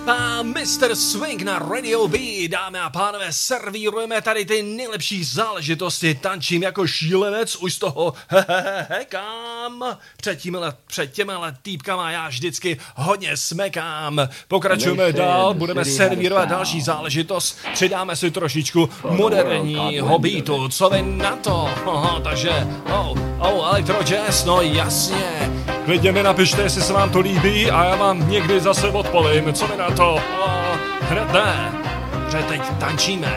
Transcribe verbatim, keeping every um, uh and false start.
a mister Swing na Radio B. Dámy a pánové, servírujeme tady ty nejlepší záležitosti. Tančím jako šílenec, už z toho hekám. Před těmi, před těmi týpkama já vždycky hodně smekám. Pokračujeme dál, budeme servírovat další záležitost. Přidáme si trošičku moderního beatu. Co vy na to? Aha, takže, oh, oh, electro jazz, no jasně. Klidně mi napište, jestli se vám to líbí a já vám někdy zase odpovím. Co mi na to? Oh, hned ne, že teď tančíme.